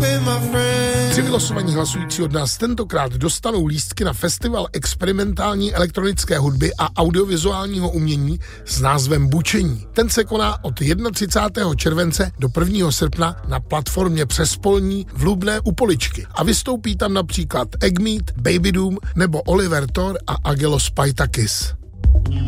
Tři vylosovaní hlasující od nás tentokrát dostanou lístky na festival experimentální elektronické hudby a audiovizuálního umění s názvem Bučení. Ten se koná od 31. července do 1. srpna na platformě Přespolní v Lubné u Poličky. A vystoupí tam například Eggmeat, Baby Doom nebo Oliver Thor a Agelos Paitakis.